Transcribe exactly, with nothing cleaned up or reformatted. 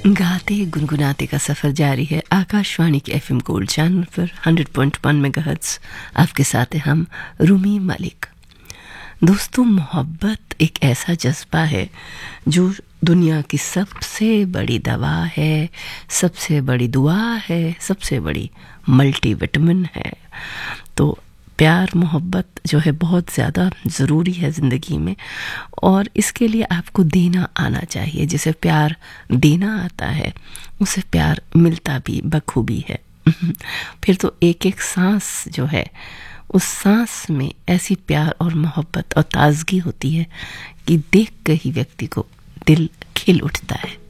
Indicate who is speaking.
Speaker 1: गाते गुनगुनाते का सफ़र जारी है। आकाशवाणी के एफएम गोल्ड चैनल पर हंड्रेड पॉइंट वन मेगाहर्ट्ज़ आपके साथ हैं हम, रूमी मलिक। दोस्तों, मोहब्बत एक ऐसा जज्बा है जो दुनिया की सबसे बड़ी दवा है, सबसे बड़ी दुआ है, सबसे बड़ी मल्टीविटामिन है। तो प्यार मोहब्बत जो है बहुत ज़्यादा ज़रूरी है ज़िंदगी में, और इसके लिए आपको देना आना चाहिए। जिसे प्यार देना आता है उसे प्यार मिलता भी बखूबी है। फिर तो एक एक सांस जो है, उस सांस में ऐसी प्यार और मोहब्बत और ताजगी होती है कि देख कर ही व्यक्ति को दिल खिल उठता है।